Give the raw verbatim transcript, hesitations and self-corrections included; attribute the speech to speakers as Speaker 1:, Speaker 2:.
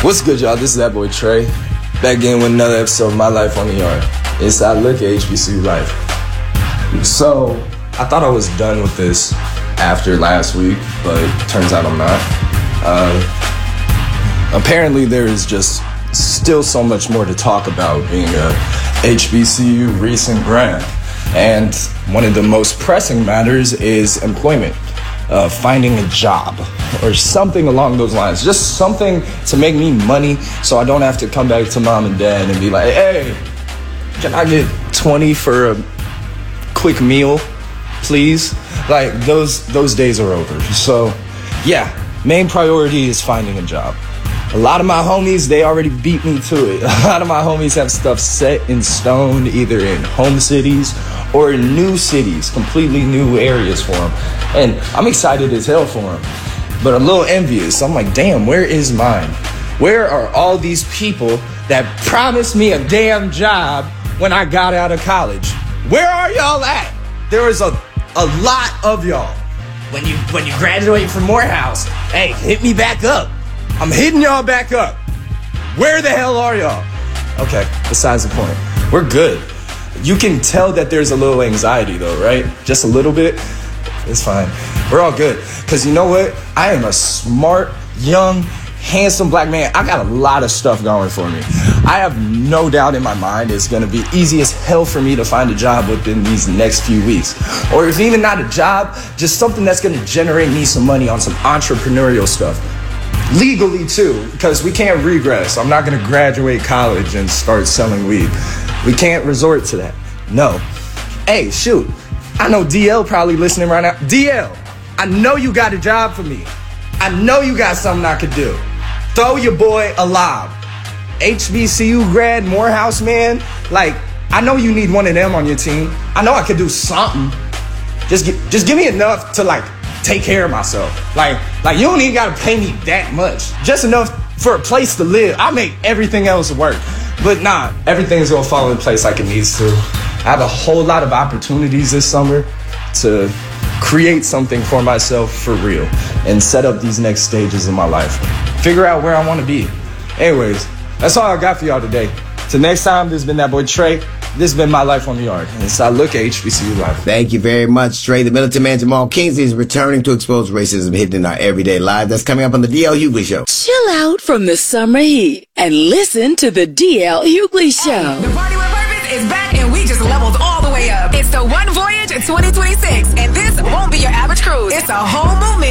Speaker 1: What's good, y'all? This is that boy Trey, back again with another episode of My Life on the Yard. Inside look at H B C U life. So, I thought I was done with this after last week, but turns out I'm not. Uh, apparently, there is just still so much more to talk about being a H B C U recent grad. And one of the most pressing matters is employment. Uh, finding a job or something along those lines. Just something to make me money so I don't have to come back to mom and dad and be like, hey, can I get twenty for a quick meal, please? Like, those those days are over. So, yeah, main priority is finding a job. A lot of my homies, they already beat me to it. A lot of my homies have stuff set in stone, either in home cities or in new cities, completely new areas for them. And I'm excited as hell for them, but a little envious. I'm like, damn, where is mine? Where are all these people that promised me a damn job when I got out of college? Where are y'all at? There is a, a lot of y'all. When you, when you graduate from Morehouse, hey, hit me back up. I'm hitting y'all back up. Where the hell are y'all? Okay, besides the point. We're good. You can tell that there's a little anxiety though, right? Just a little bit. It's fine. We're all good. Because you know what? I am a smart, young, handsome black man. I got a lot of stuff going for me. I have no doubt in my mind it's going to be easy as hell for me to find a job within these next few weeks. Or if even not a job, just something that's going to generate me some money on some entrepreneurial stuff. Legally too, because we can't regress. I'm not going to graduate college and start selling weed. We can't resort to that. No. Hey, shoot. I know D L probably listening right now. D L, I know you got a job for me. I know you got something I could do. Throw your boy a lob. H B C U grad, Morehouse man. Like, I know you need one of them on your team. I know I could do something. Just, get, just give me enough to, like, take care of myself. Like, like you don't even gotta pay me that much. Just enough for a place to live. I make everything else work. But nah, everything's gonna fall in place like it needs to. I have a whole lot of opportunities this summer to create something for myself for real and set up these next stages of my life. Figure out where I wanna be. Anyways, that's all I got for y'all today. Till next time, this has been that boy Trey. This has been My Life on the Yard. And it's I look at H B C U life.
Speaker 2: Thank you very much, Trey. The militant man Jamal Kingsley is returning to expose racism hidden in our everyday lives. That's coming up on the D L Hughley Show.
Speaker 3: Chill out from the summer heat and listen to the D L Hughley Show.
Speaker 4: The Party with Purpose is back and we just leveled all the way up. It's the One Voyage twenty twenty-six and this won't be your average cruise. It's a whole movement